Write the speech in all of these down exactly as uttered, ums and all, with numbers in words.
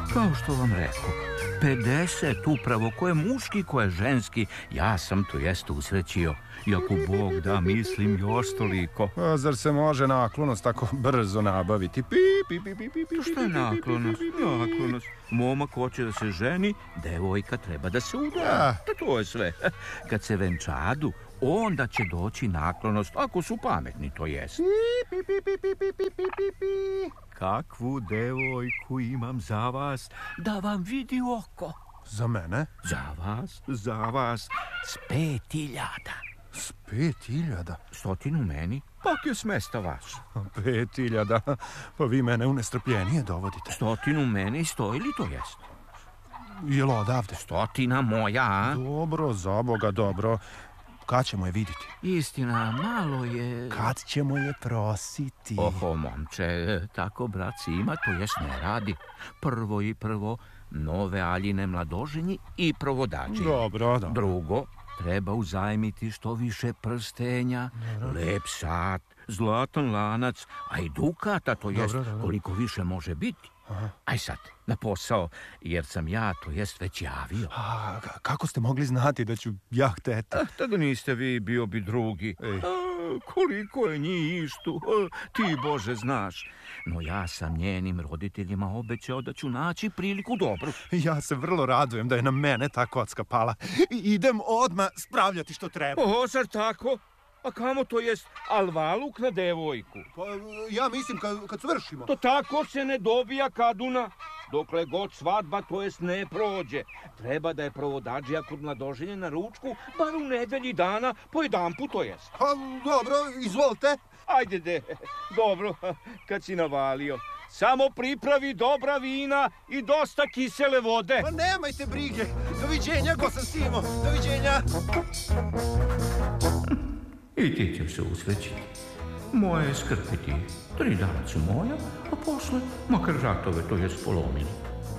Kao što vam rekao, pedeset upravo, ko je muški, ko je ženski, ja sam to jest usrećio. I ako Bog da, mislim još toliko. A zar se može naklonost tako brzo nabaviti? Pi, pi, pi, pi, pi, pi, Što je naklonost? Naklonost. Momak hoće da se ženi, devojka treba da se uda. To je sve. Kad se venčadu, onda će doći naklonost, ako su pametni, to jest. Kakvu devojku imam za vas, da vam vidi oko. Za mene? Za vas, za vas, s pet hiljada. S pet hiljada? Stotinu meni, pak je smesta vaš. Pet hiljada? Pa vi mene u nestrpljenije dovodite. Stotinu meni, stoji li to jest? Jel odavde? Stotina moja, a? Dobro, za Boga, dobro. Kad ćemo je vidjeti? Istina, malo je... Kad ćemo je prositi? Oho, momče, tako brat ima, to jest ne radi. Prvo i prvo, nove Aljine mladoženji i provodači. Dobro, dobro. Drugo, treba uzajmiti što više prstenja, dobro. Lep sat, zlatan lanac, a i dukata, to jest dobro, dobro. Koliko više može biti. Aha. Aj sad, na posao, jer sam ja, to jest, već javio. A, kako ste mogli znati da ću ja hteti? Ah, tada niste vi, bio bi drugi. A, koliko je njih istu, a, ti Bože znaš. No ja sam njenim roditeljima obećao da ću naći priliku dobru. Ja se vrlo radujem da je na mene ta kocka pala. Idem odmah spravljati što treba. O, zar tako? A kamo to jest alvaluk na devojku? Pa ja mislim kad, kad svršimo. To tako se ne dobija kaduna. Dokle god svadba, to jest ne prođe. Treba da je provodađija kod mladoženja na ručku, bar u nedelji dana, po jedan put to jest. Pa dobro, izvolite. Ajde de, dobro, kad si navalio. Samo pripravi dobra vina i dosta kisele vode. Pa nemajte brige. Doviđenja, Gosan Simo. Doviđenja. I ti ćeš se usrećiti. Moje je skrpiti. Tri dana su moja, a posle makar žatove, to je spolomili.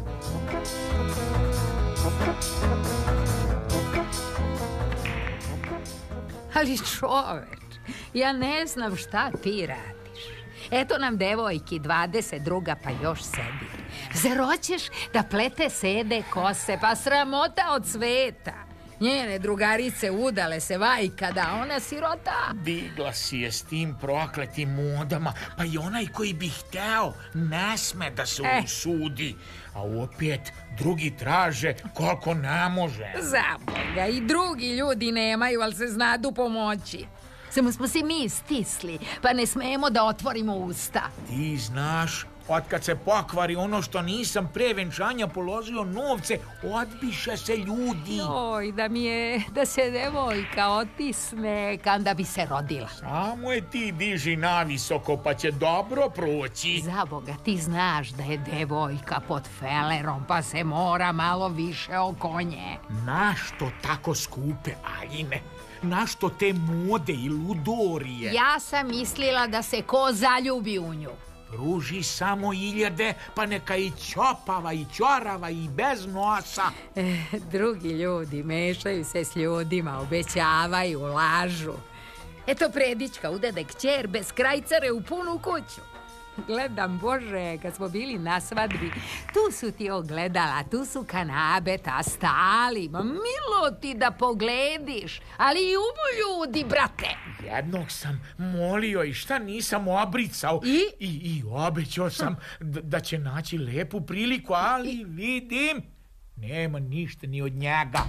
Ali čoveč, ja ne znam šta ti radiš. Eto nam devojki dvadeset druga pa još sebi. Zar hoćeš da plete sede kose, pa sramota od sveta. Njene drugarice udale se vajka da ona sirota. Digla si je s tim prokletim modama, pa i onaj koji bi hteo ne sme da se eh. usudi. A opet drugi traže koliko ne može. Za Boga, i drugi ljudi nemaju, ali se znadu pomoći. Samo smo se mi stisli, pa ne smemo da otvorimo usta. Ti znaš, otkad se pokvari ono što nisam pre venčanja položio novce, odbiše se ljudi. Oj, da mi je, da se devojka otisne, kanda bi se rodila. Samo je ti diži navisoko, pa će dobro proći. Za Boga, ti znaš da je devojka pod felerom, pa se mora malo više oko nje. Našto tako skupe Aljine? Našto te mode i ludorije? Ja sam mislila da se ko zaljubi u nju. Pruži samo iljade, pa neka i ćopava i ćorava i bez nosa. E, drugi ljudi mešaju se s ljudima, obećavaju, lažu. Eto Predićka udede kćer bez krajcare u punu kuću. Gledam, Bože, kad smo bili na svadbi, tu su ti ogledala, tu su kanabe, ta stali, ma milo ti da poglediš, ali i umu ljudi, brate. Jednog sam molio i šta nisam obricao. I? I, i obećao sam da, da će naći lepu priliku, ali vidim, nema ništa ni od njega.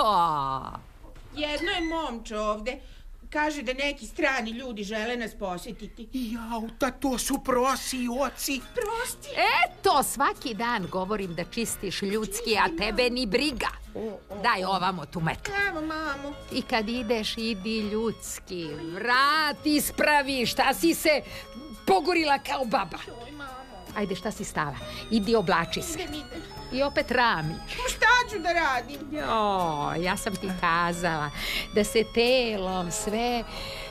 Oh. Jedno je momče ovde. Kaže da neki strani ljudi žele nas posjetiti. Jao, da to su prosioci. Prosti. Eto, svaki dan govorim da čistiš ljudski, a tebe ni briga. Daj ovamo tu metlu. Evo, mamo. I kad ideš, idi ljudski. Vrat, ispravi, šta si se pogorila kao baba. Joj, mamo. Ajde, šta si stala? Idi oblači se. Idem, idem. I opet ramiš. Šta ću da radim? Jo, ja sam ti kazala da se telom sve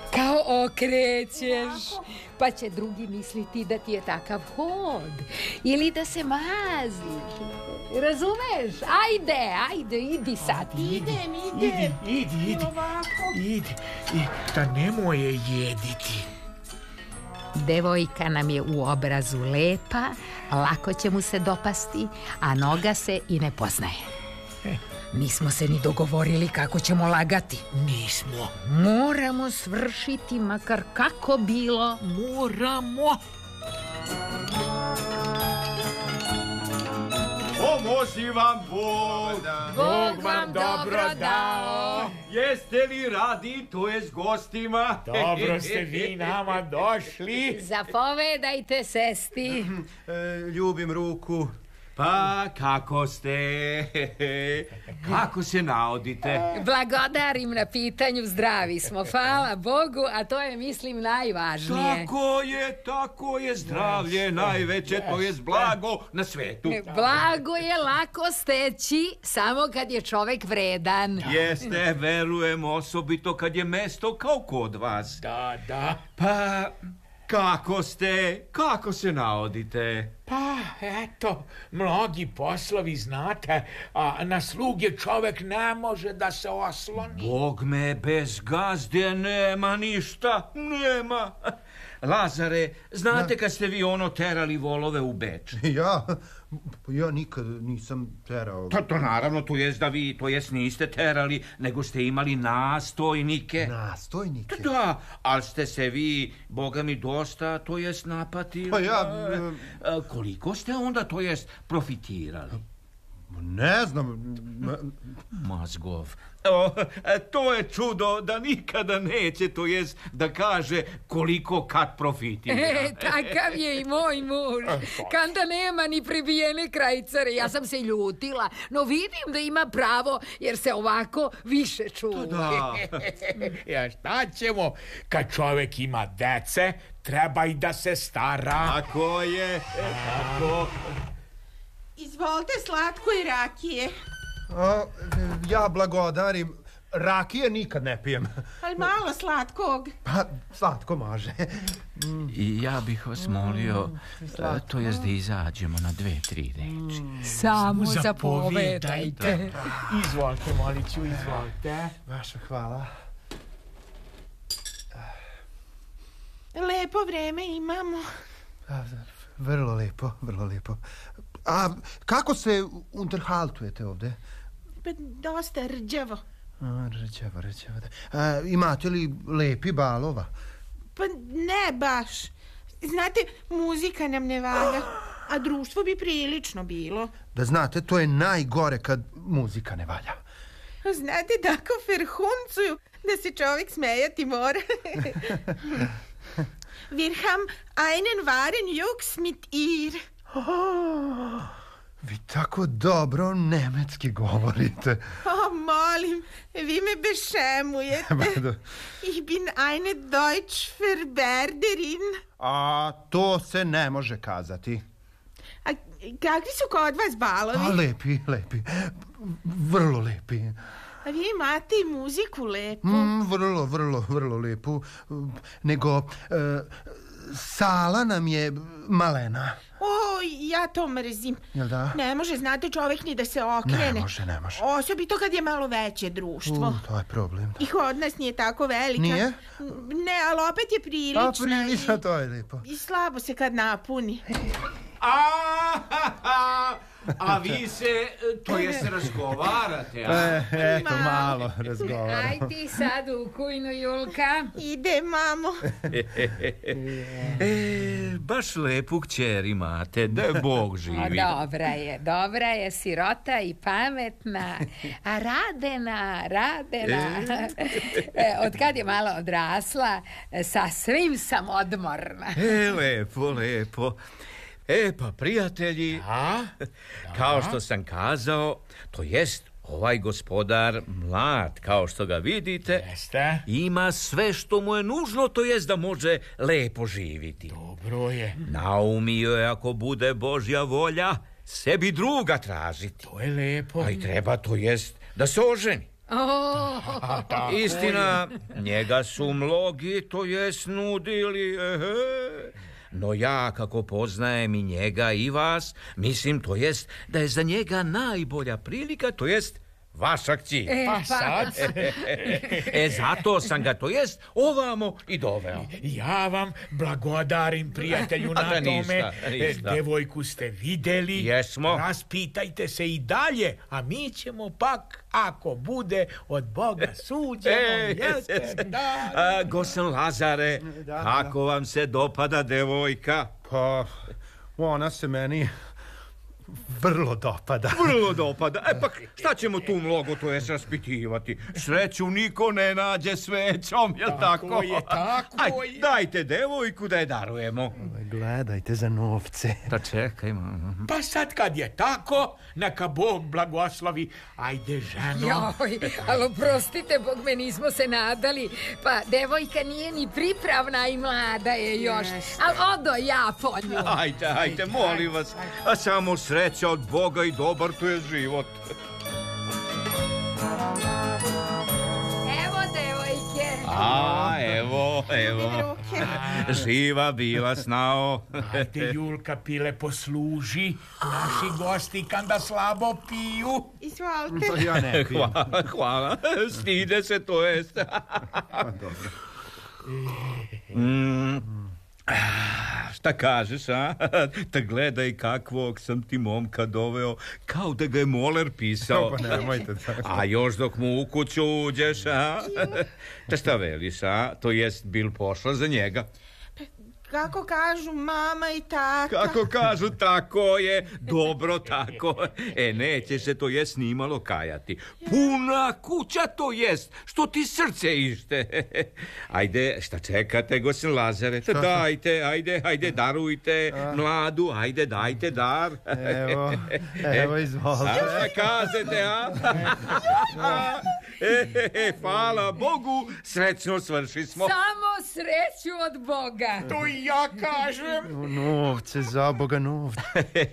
kao okrećeš, pa će drugi misliti da ti je takav hod ili da se maziš. Razumeš? Ajde, ajde, idi sad. Idem, idem. Idi, idi, idi. Idi, i da nemoj je jediti. Devojka nam je u obrazu lepa, lako će mu se dopasti, a noga se i ne poznaje. Nismo se ni dogovorili kako ćemo lagati. Nismo. Moramo svršiti, makar kako bilo. Moramo. Pomozi vam Bog. Bog vam dobro dao. Jeste li radi, to je s gostima? Dobro ste vi nama došli. Zapovedajte, sesti. E, ljubim ruku. Pa, kako ste? Kako se naodite? Blagodarim na pitanju, zdravi smo, hvala Bogu, a to je, mislim, najvažnije. Tako je, tako je, zdravlje najveće, to je blago na svetu. Blago je lako steći, samo kad je čovek vredan. Jeste, verujem, osobito kad je mesto kao kod vas. Da, da. Pa, kako ste? Kako se naodite? Pa, eto, mnogi poslovi, znate, a na sluge čovek ne može da se osloni. Bog me, bez gazde nema ništa, nema. Lazare, znate kad ste vi ono terali volove u Beč? Ja? Ja nikad nisam terao. To, to naravno, to jest da vi, to jest niste terali, nego ste imali nastojnike. Nastojnike? Da, ali ste se vi, Boga mi, dosta, to jest napatili. Pa ja... E, koliko ste onda, to jest, profitirali? Ne znam. Mazgov. O, to je čudo da nikada neće, to jest da kaže koliko kad profitira. E, takav je i moj muž. Kanda nema ni pribijene krajcare. Ja sam se ljutila, no vidim da ima pravo, jer se ovako više čuva. Da. Ja, šta ćemo? Kad čovek ima dece, treba i da se stara. Tako je, tako. Izvolite slatko i rakije. A, ja blagodarim. Rakije nikad ne pijem. Ali malo slatkog. Pa, slatko može. I ja bih vas molio, e, to jest da izađemo na dve, tri reči. Samo zapovedajte. Izvolite, moliću, izvolite. Vaša hvala. Lepo vreme imamo. A, vrlo lepo, vrlo lepo. A kako se unterhaltujete ovde? Pa dosta rđavo. A, rđavo, rđavo. A, imate li lepi balova? Pa ne baš. Znate, muzika nam ne valja, a društvo bi prilično bilo. Da znate, to je najgore kad muzika ne valja. Znate, tako ferhuncuju da se čovjek smejati mora. Wir haben einen wahren Jux mit ihr. Oh, vi tako dobro nemetski govorite. Oh, molim, vi me bešemujete. Ich bin eine Deutsch-Verberderin. A to se ne može kazati. A kakvi su kod vas balovi? A lepi, lepi. Vrlo lepi. A vi imate i muziku lepu. Mm, vrlo, vrlo, vrlo lepu. Nego, e, sala nam je malena. O, ja to mrzim. Jel da? Ne može, znate, čovjek ni da se okrene. Ne može, ne može. Osobito kad je malo veće društvo. U, to je problem. I kod nas nije tako velika. Nije? Ne, ali opet je prilična. A prilična, i, to je lijepo. I slabo se kad napuni. A, a vi se, to jest, razgovarate, a? E, eto, malo razgovaramo. Aj ti sad u kujnu, Julka. Ide, mamo. E, baš lepu kćer imate, da je Bog živi. O, dobra je, dobra je, sirota i pametna, a radena, radena. E, od kad je malo odrasla, sa svim sam odmorna. E, lepo, lepo. E, pa prijatelji, A? kao što sam kazao, to jest ovaj gospodar mlad, kao što ga vidite, Jeste? ima sve što mu je nužno, to jest da može lepo živiti. Dobro je. Naumio je, ako bude Božja volja, sebi druga tražiti. To je lepo. A i treba, to jest, da se oženi. Oh, Istina, njega su mnogi, to jest, nudili, ehe. No ja, kako poznajem i njega i vas, mislim, to jest, da je za njega najbolja prilika, to jest, vaša kći. E, Pa sad, E, zato sam ga, to jest, ovamo i doveo. ja vam blagodarim, prijatelju, A na da tome. ništa, E, ništa. Devojku ste videli. Jesmo. Raspitajte se i dalje, a mi ćemo pak, ako bude od Boga suđeno, E, jeste, da. A, Gosen Lazare, kako vam se dopada devojka? Pa, ona se meni vrlo dopada. Vrlo dopada. E pa šta ćemo tu mnogo to jest raspitivati? Sreću niko ne nađe svećom, jel tako? Tako je, tako Aj, je. dajte devojku da je darujemo. Gledajte za novce. Da čekajmo. Pa sad kad je tako, neka Bog blagoslovi. Ajde, ženo. Joj, ali oprostite, Bog me nismo se nadali. Pa devojka nije ni pripravna i mlada je još. Ali odo ja po nju. Ajde, ajde, molim vas. A samo sreća od Boga i dobar to je život. Evo devojke. A, evo, evo. Ruke. Živa bila snao. Ajde, Julka, pile, posluži. Naši gosti kanda slabo piju. Izvolite. Ja ne pijem. Hvala, hvala. Stide se to jest. Mm. Šta kažeš, a? Ta gledaj kakvog sam ti momka doveo, kao da ga je moler pisao. Pa nemojte tako. A još dok mu u kuću uđeš, a? Ta šta veliš, a? To jest bil pošla za njega. Kako kažu mama i tata. Kako kažu, tako je, dobro tako. E, neće se to jest nimalo kajati. Puna kuća to jest, što ti srce ište. Ajde, šta čekate, Gosen Lazare? Dajte, ajde, ajde, darujte mladu, ajde, dajte dar. Evo, evo, A izvolite. šta kažete, a? E, e, e, hvala Bogu, srećno svrši smo. Samo sreću od Boga. To i ja kažem. Novce, za Boga, novce.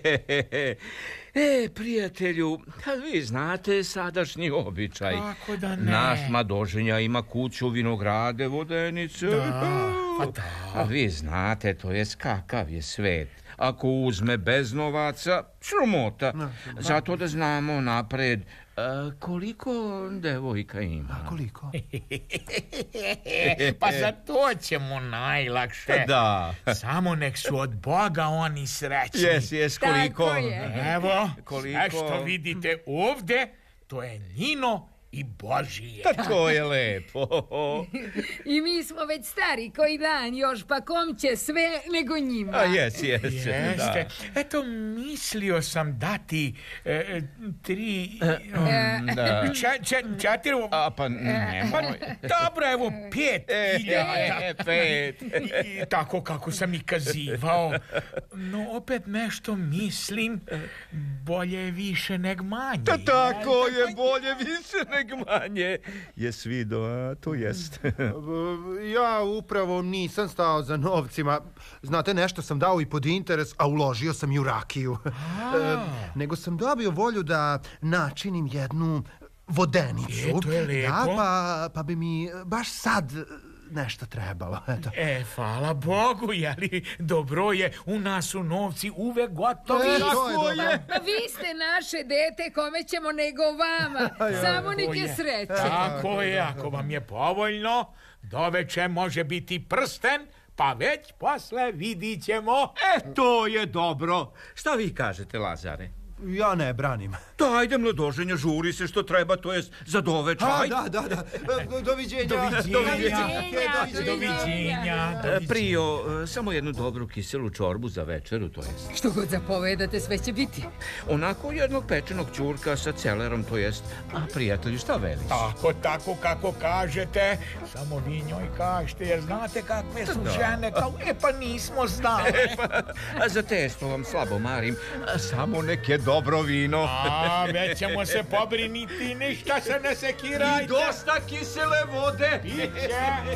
E, prijatelju, vi znate sadašnji običaj. Kako da ne? Naš Madoženja ima kuću, vinograde, vodenice. pa da. A vi znate, to jest kakav je svet. Ako uzme bez novaca, sramota. Zato da znamo napred e, koliko devojka ima. Koliko? Pa za to ćemo najlakše. Da. Samo nek su od Boga oni srećni. Jes, jes, koliko. Tako je. Evo, Koliko? sve što vidite ovde, to je njino i Božije. Pa to je lepo. I mi smo već stari koji dan još, pa kom će sve nego njima. A jes, jes. Jeste. Da. Eto, mislio sam dati e, tri... Da. Če, če, četiri... A pa nemoj. Dobro, evo, pet hiljada. E, pet. I tako kako sam i kazivao. No, opet nešto mislim, bolje je više neg manje. Ta tako je, bolje više nego manje. Jes vidio, a to jest. Ja upravo nisam stao za novcima. Znate, nešto sam dao i pod interes, a uložio sam i u rakiju. E, nego sam dobio volju da načinim jednu vodenicu. E, to je lepo. Da, pa, pa bi mi baš sad nešto trebalo. Eto. E, hvala Bogu, jeli, dobro je, u nas su novci uvek gotovi. E, Tako to je je. Pa vi ste naše dete, kome ćemo nego vama. Samo nek je sreće. Tako je, ako vam je povoljno, doveče može biti prsten, pa već posle vidit ćemo. E, to je dobro. Šta vi kažete, Lazare? Ja ne branim. Dajde, mladoženja, žuri se što treba, to jest za doveče. A, Ajde. da, da, da. E, Doviđenja. Doviđenja. Doviđenja. Doviđenja. E, Prio, e, samo jednu dobru kiselu čorbu za večeru, to jest. Što god zapovedate, sve će biti. Onako jednog pečenog ćurka sa celerom, to jest. A prijatelju, šta veliš? Tako, tako kako kažete, samo vi njoj kažete, jer znate kakve su žene, kao, e pa nismo znali. A za testo vam slabo marim, a samo neke dobro vino. A, već ćemo se pobriniti, ništa se ne sekirajte. I dosta kisele vode. Biće.